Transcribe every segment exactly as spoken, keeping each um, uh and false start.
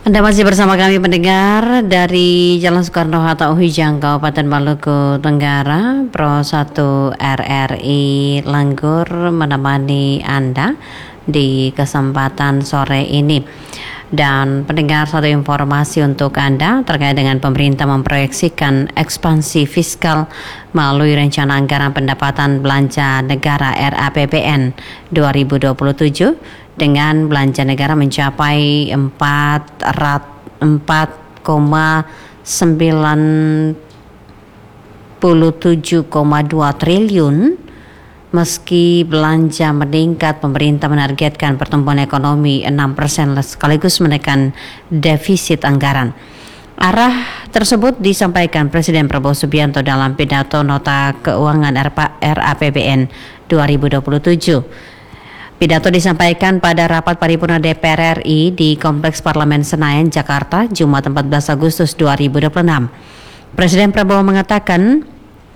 Anda masih bersama kami pendengar dari Jalan Soekarno-Hatta Uhijang, Kabupaten Maluku Tenggara. Pro satu R R I Langgur menemani Anda di kesempatan sore ini. Dan pendengar, satu informasi untuk Anda terkait dengan pemerintah memproyeksikan ekspansi fiskal melalui rencana anggaran pendapatan belanja negara R A P B N dua ribu dua puluh tujuh dengan belanja negara mencapai empat koma sembilan tujuh koma dua triliun. Meski belanja meningkat, pemerintah menargetkan pertumbuhan ekonomi enam persen sekaligus menekan defisit anggaran. Arah tersebut disampaikan Presiden Prabowo Subianto dalam pidato Nota Keuangan R A P B N dua ribu dua puluh tujuh. Pidato disampaikan pada rapat paripurna D P R R I di Kompleks Parlemen Senayan, Jakarta, Jumat empat belas Agustus dua ribu dua puluh enam. Presiden Prabowo mengatakan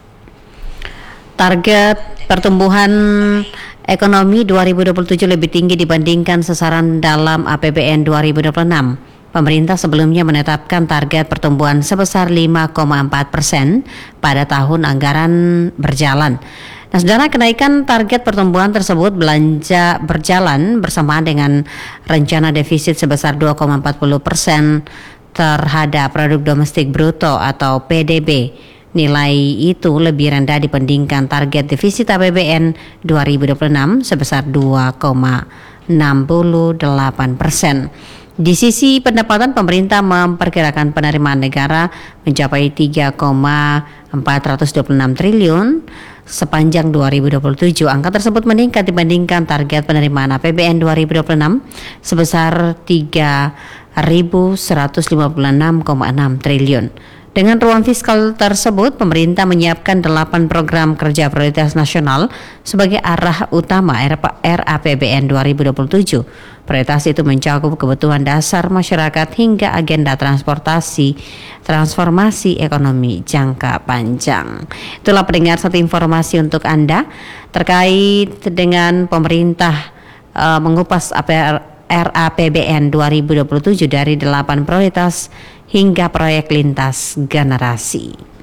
target pertumbuhan ekonomi dua ribu dua puluh tujuh lebih tinggi dibandingkan sasaran dalam A P B N dua ribu dua puluh enam. Pemerintah sebelumnya menetapkan target pertumbuhan sebesar lima koma empat persen pada tahun anggaran berjalan. Nah, saudara, kenaikan target pertumbuhan tersebut belanja berjalan bersamaan dengan rencana defisit sebesar dua koma empat puluh persen terhadap produk domestik bruto atau P D B. Nilai itu lebih rendah dibandingkan target defisit A P B N dua ribu dua puluh enam sebesar dua koma enam delapan persen. Di sisi pendapatan, pemerintah memperkirakan penerimaan negara mencapai tiga koma empat dua enam triliun sepanjang dua ribu dua puluh tujuh. Angka tersebut meningkat dibandingkan target penerimaan A P B N dua ribu dua puluh enam sebesar tiga ribu seratus lima puluh enam koma enam triliun. Dengan ruang fiskal tersebut, pemerintah menyiapkan delapan program kerja prioritas nasional sebagai arah utama R A P B N dua ribu dua puluh tujuh. Prioritas itu mencakup kebutuhan dasar masyarakat hingga agenda transportasi, transformasi ekonomi jangka panjang. Itulah pendengar satu informasi untuk Anda terkait dengan pemerintah uh, mengupas R A P B N dua ribu dua puluh tujuh dari delapan prioritas hingga proyek lintas generasi.